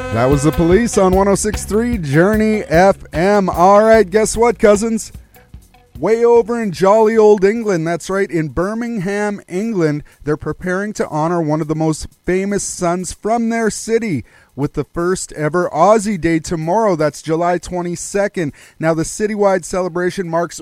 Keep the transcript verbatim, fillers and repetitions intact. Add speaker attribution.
Speaker 1: That was The Police on one oh six point three Journey F M. All right, guess what, cousins? Way over in jolly old England, that's right, in Birmingham, England, they're preparing to honor one of the most famous sons from their city with the first ever Aussie Day tomorrow. That's July twenty-second. Now, the citywide celebration marks